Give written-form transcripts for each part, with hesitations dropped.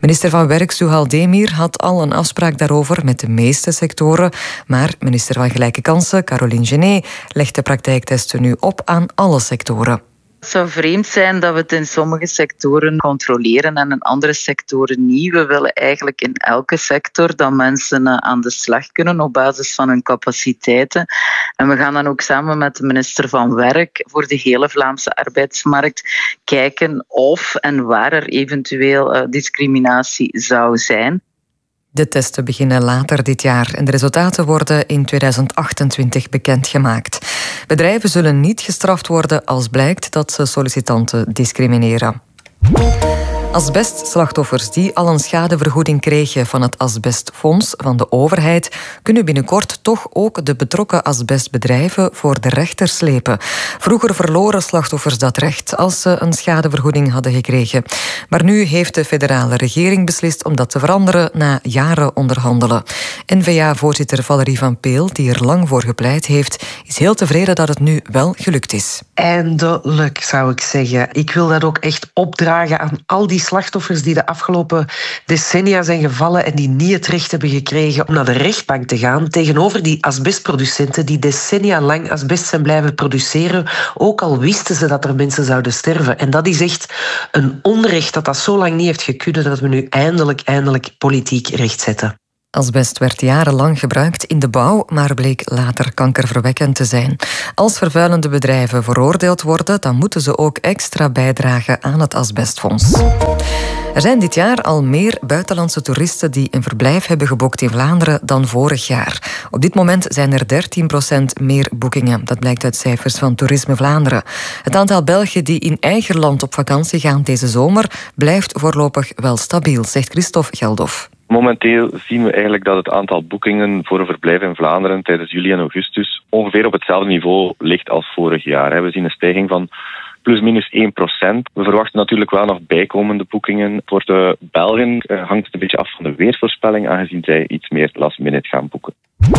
Minister van Werk Suhal Demir had al een afspraak daarover met de meeste sectoren, maar minister van Gelijke Kansen, Caroline Genet, legt de praktijktesten nu op aan alle sectoren. Het zou vreemd zijn dat we het in sommige sectoren controleren en in andere sectoren niet. We willen eigenlijk in elke sector dat mensen aan de slag kunnen op basis van hun capaciteiten. En we gaan dan ook samen met de minister van Werk voor de hele Vlaamse arbeidsmarkt kijken of en waar er eventueel discriminatie zou zijn. De testen beginnen later dit jaar en de resultaten worden in 2028 bekendgemaakt. Bedrijven zullen niet gestraft worden als blijkt dat ze sollicitanten discrimineren. Asbestslachtoffers die al een schadevergoeding kregen van het Asbestfonds van de overheid, kunnen binnenkort toch ook de betrokken asbestbedrijven voor de rechter slepen. Vroeger verloren slachtoffers dat recht als ze een schadevergoeding hadden gekregen. Maar nu heeft de federale regering beslist om dat te veranderen na jaren onderhandelen. N-VA-voorzitter Valerie van Peel, die er lang voor gepleit heeft, is heel tevreden dat het nu wel gelukt is. Eindelijk, zou ik zeggen. Ik wil dat ook echt opdragen aan al die slachtoffers die de afgelopen decennia zijn gevallen en die niet het recht hebben gekregen om naar de rechtbank te gaan tegenover die asbestproducenten die decennia lang asbest zijn blijven produceren, ook al wisten ze dat er mensen zouden sterven. En dat is echt een onrecht dat zo lang niet heeft gekund, dat we nu eindelijk politiek rechtzetten. Asbest werd jarenlang gebruikt in de bouw, maar bleek later kankerverwekkend te zijn. Als vervuilende bedrijven veroordeeld worden, dan moeten ze ook extra bijdragen aan het Asbestfonds. Er zijn dit jaar al meer buitenlandse toeristen die een verblijf hebben geboekt in Vlaanderen dan vorig jaar. Op dit moment zijn er 13% meer boekingen. Dat blijkt uit cijfers van Toerisme Vlaanderen. Het aantal Belgen die in eigen land op vakantie gaan deze zomer blijft voorlopig wel stabiel, zegt Christophe Geldof. Momenteel zien we eigenlijk dat het aantal boekingen voor een verblijf in Vlaanderen tijdens juli en augustus ongeveer op hetzelfde niveau ligt als vorig jaar. We zien een stijging van plus-minus 1%. We verwachten natuurlijk wel nog bijkomende boekingen. Voor de Belgen hangt het een beetje af van de weersvoorspelling, aangezien zij iets meer last minute gaan boeken.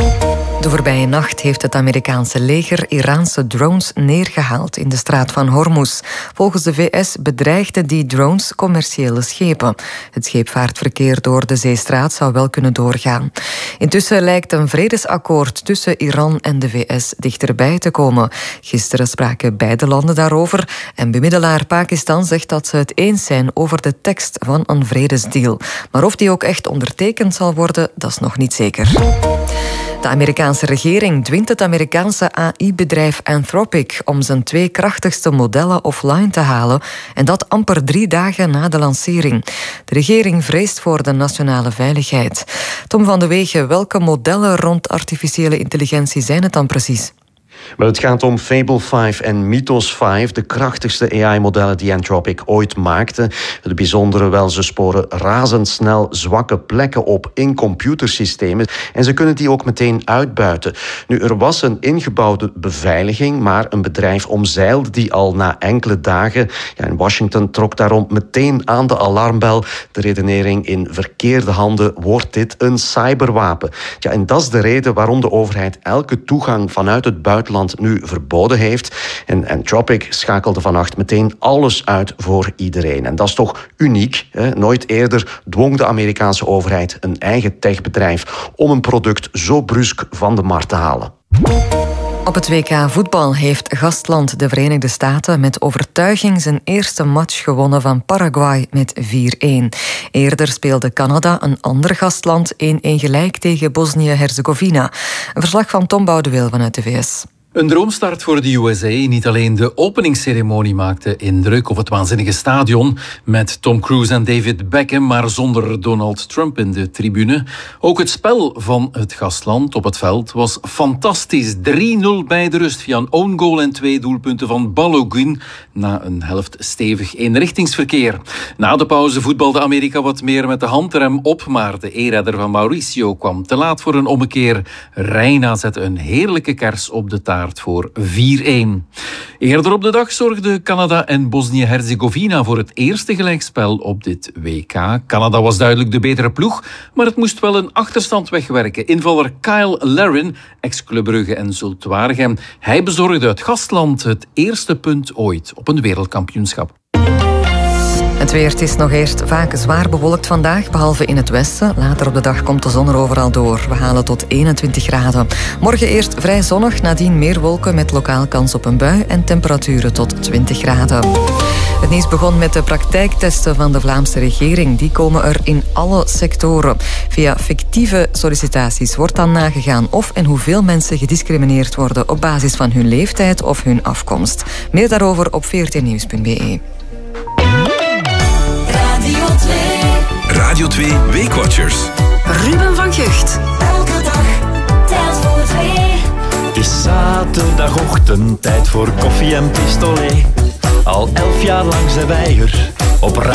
De voorbije nacht heeft het Amerikaanse leger Iraanse drones neergehaald in de straat van Hormuz. Volgens de VS bedreigden die drones commerciële schepen. Het scheepvaartverkeer door de zeestraat zou wel kunnen doorgaan. Intussen lijkt een vredesakkoord tussen Iran en de VS dichterbij te komen. Gisteren spraken beide landen daarover en bemiddelaar Pakistan zegt dat ze het eens zijn over de tekst van een vredesdeal. Maar of die ook echt ondertekend zal worden, dat is nog niet zeker. De Amerikaanse regering dwingt het Amerikaanse AI-bedrijf Anthropic om zijn 2 krachtigste modellen offline te halen en dat amper 3 dagen na de lancering. De regering vreest voor de nationale veiligheid. Tom van de Wegen, welke modellen rond artificiële intelligentie zijn het dan precies? Wel, het gaat om Fable 5 en Mythos 5, de krachtigste AI-modellen die Anthropic ooit maakte. Het bijzondere wel, ze sporen razendsnel zwakke plekken op in computersystemen en ze kunnen die ook meteen uitbuiten. Nu, er was een ingebouwde beveiliging, maar een bedrijf omzeilde die al na enkele dagen. In Washington trok daarom meteen aan de alarmbel. De redenering: in verkeerde handen wordt dit een cyberwapen. En dat is de reden waarom de overheid elke toegang vanuit het buitenland nu verboden heeft. En Anthropic schakelde vannacht meteen alles uit voor iedereen. En dat is toch uniek. Nooit eerder dwong de Amerikaanse overheid een eigen techbedrijf om een product zo brusk van de markt te halen. Op het WK voetbal heeft gastland de Verenigde Staten met overtuiging zijn eerste match gewonnen van Paraguay met 4-1. Eerder speelde Canada, een ander gastland, 1-1 gelijk tegen Bosnië-Herzegovina. Een verslag van Tom Boudewil vanuit de VS. Een droomstart voor de USA. Niet alleen de openingsceremonie maakte indruk op het waanzinnige stadion met Tom Cruise en David Beckham, maar zonder Donald Trump in de tribune. Ook het spel van het gastland op het veld was fantastisch. 3-0 bij de rust via een own goal en 2 doelpunten van Balogun na een helft stevig eenrichtingsverkeer. Na de pauze voetbalde Amerika wat meer met de handrem op, maar de e-redder van Mauricio kwam te laat voor een ommekeer. Reina zette een heerlijke kers op de taart voor 4-1. Eerder op de dag zorgden Canada en Bosnië-Herzegovina voor het eerste gelijkspel op dit WK. Canada was duidelijk de betere ploeg, maar het moest wel een achterstand wegwerken. Invaller Kyle Larin, ex-Club Brugge en Zulte Waregem, hij bezorgde het gastland het eerste punt ooit op een wereldkampioenschap. Het weer, het is nog eerst vaak zwaar bewolkt vandaag, behalve in het westen. Later op de dag komt de zon er overal door. We halen tot 21 graden. Morgen eerst vrij zonnig, nadien meer wolken met lokaal kans op een bui en temperaturen tot 20 graden. Het nieuws begon met de praktijktesten van de Vlaamse regering. Die komen er in alle sectoren. Via fictieve sollicitaties wordt dan nagegaan of en hoeveel mensen gediscrimineerd worden op basis van hun leeftijd of hun afkomst. Meer daarover op 14nieuws.be. Radio 2 Weekwatchers. Ruben van Gucht. Elke dag telt voor twee. Het is zaterdagochtend, tijd voor koffie en pistolet. Al 11 jaar lang zijn wij er op